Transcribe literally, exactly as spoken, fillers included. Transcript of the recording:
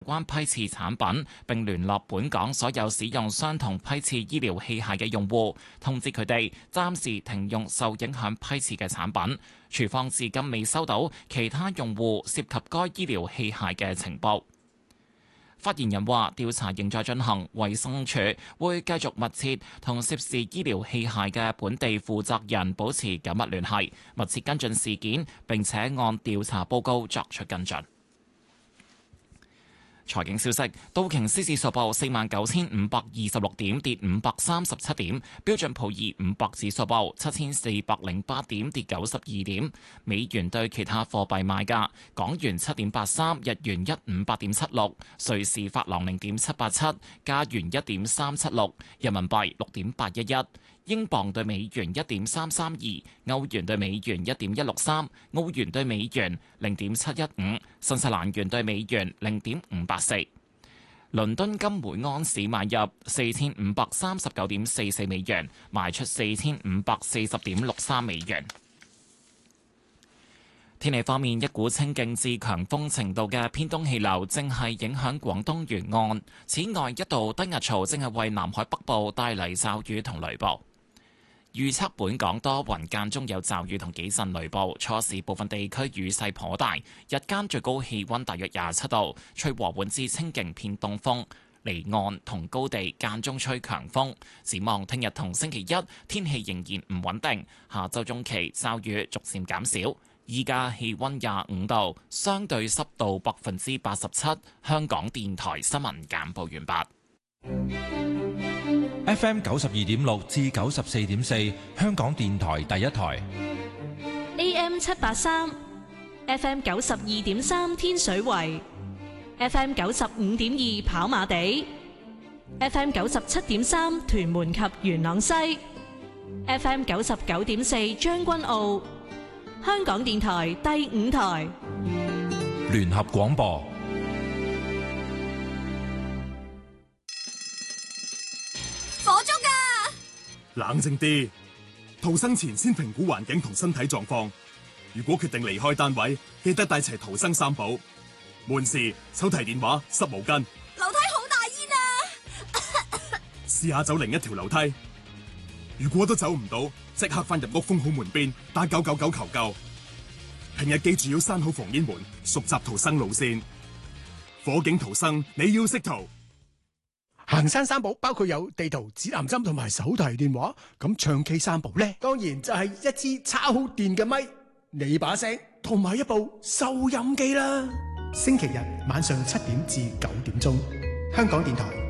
關批次產品，並聯絡本港所有使用相同批次醫療器械嘅用戶，通知佢哋暫時停用受影響批次嘅產品。處方至今未收到其他用戶涉及該醫療器械嘅情報。發言人話：調查仍在進行，衛生署會繼續密切同涉事醫療器械嘅本地負責人保持緊密聯繫，密切跟進事件，並且按調查報告作出跟進。財經消息，道瓊斯指數報四萬九千五百二十六點，跌五百三十七點；標準普爾五百指數報七千四百零八點，跌九十二點。美元對其他貨幣賣價：港元七點八三，日元一五八點七六，瑞士法郎零點七八七，加元一點三七六，人民幣六點八一一。英鎊對美元一點三三二，歐元對美元一點一六三，澳元對美元零點七一五，新西蘭元對美元零點五八四。倫敦金每安士買入四千五百三十九點四四美元，賣出四千五百四十點六三美元。天氣方面，一股清勁至強風程度嘅偏東氣流正係影響廣東沿岸，此外一道低壓槽正係為南海北部帶嚟驟雨同雷暴。預測本港多雲，間中有驟雨同幾陣雷暴，初時部分地區雨勢頗大，日間最高氣溫大約廿七度，吹和緩至清勁偏東風，離岸同高地間中吹強風。展望聽日同星期一天氣仍然唔穩定，下週中期驟雨逐漸減少。依家氣溫廿五度，相對濕度百分之八十七。香港電台新聞簡報完畢。 F M 九十二點六至九十四點四，香港電台第一台。 A M 七八三 ，F M 九十二點三天水圍 ，F M 九十五點二跑馬地 ，F M 九十七點三屯門及元朗西 ，F M 九十九點四將軍澳。香港電台第五台聯合廣播。 火燭啊！ 冷靜啲，逃生前先評估環境同身體狀況。如果決定離開單位，記得帶齊逃生三寶：門匙、手提電話、濕毛巾。 樓梯好大煙啊！ 試下走另一條樓梯。如果都走唔到，即刻翻入屋封好門邊，打九九九求救。平日記住要閂好防煙門，熟習逃生路線。火警逃生，你要識逃。 行山三寶包括有地圖、指南針同埋手提電話。咁唱 K 三寶呢？當然就係一支叉好電嘅咪、你把聲同埋一部收音機啦。星期日晚上七點至九點鐘，香港電台